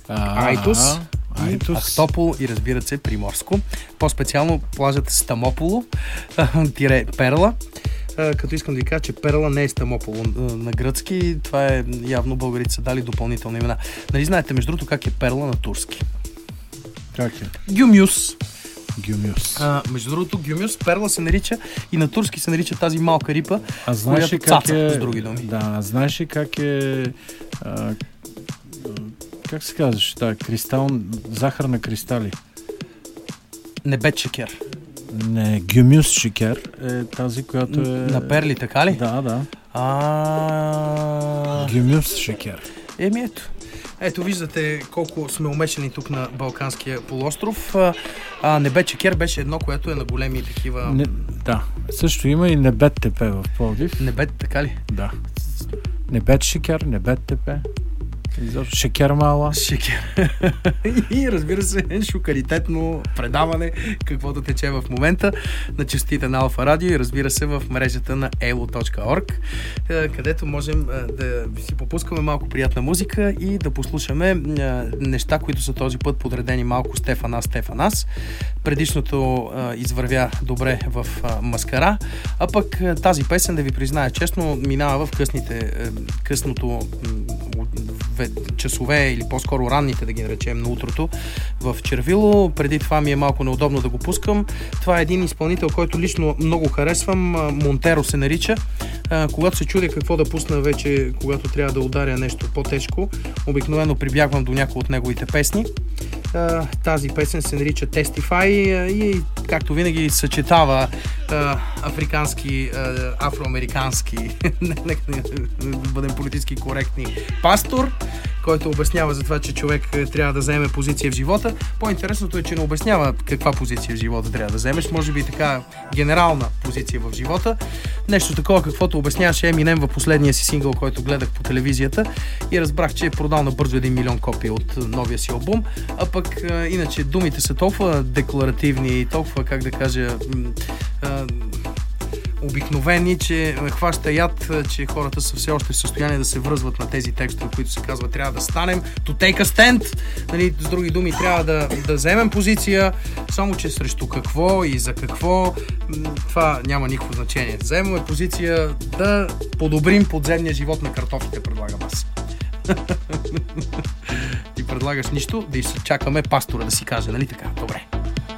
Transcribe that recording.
Айтос, Ахтопол и разбира се Приморско. По-специално плажът Стамополо Перла. Като искам да ви кажа, че Перла не е Стамополо на гръцки. Това е явно българите са дали допълнителни имена. Нали знаете, между другото, как е Перла на турски? Как е? Гюмюс. Между другото, гюмюс, перла се нарича и на турски се нарича тази малка рипа, която цаца, с други думи. Да, знаеш ли как е... как се казваш? Кристал, захар на кристали. Небет шекер. Не, гюмюс шекер е тази, която е... На перли, така ли? Да. Гюмюс шекер. Ето виждате колко сме умешани тук на Балканския полуостров. Небет шекер беше едно, което е на големи такива... Да, също има и небет тепе в Пловдив. Небет, така ли? Да. Небет шекер, небет тепе. Шекер мала. И разбира се, шокалитетно предаване, каквото тече в момента на честите на Алфа Радио и разбира се в мрежата на elo.org, където можем да си попускаме малко приятна музика и да послушаме неща, които са този път подредени малко Стефанас. Предишното извървя добре в Маскара, а пък тази песен, да ви призная честно, минава в късното часове или по-скоро ранните, да ги наречем, на утрото в Червило. Преди това ми е малко неудобно да го пускам. Това е един изпълнител, който лично много харесвам. Монтеро се нарича. Когато се чудя какво да пусна вече, когато трябва да ударя нещо по-тежко, обикновено прибягвам до някои от неговите песни. Тази песен се нарича Testify и както винаги съчетава африкански, афроамерикански, нека да бъдем политически коректни, пастор, който обяснява за това, че човек трябва да заеме позиция в живота. По-интересното е, че не обяснява каква позиция в живота трябва да вземеш. Може би така генерална позиция в живота. Нещо такова, каквото обясняваше Еминем в последния си сингъл, който гледах по телевизията и разбрах, че е продал набързо 1 милион копии от новия си албум. А пък иначе думите са толкова декларативни и толкова, как да кажа, обикновени, че хваща яд, че хората са все още в състояние да се връзват на тези текстове, които се казват трябва да станем, to take a stand, нали, с други думи, трябва да вземем позиция, само че срещу какво и за какво, това няма никакво значение. Вземаме позиция да подобрим подземния живот на картофите, предлагам аз. Ти предлагаш нищо, да чакаме пастора да си каже, нали така? Добре.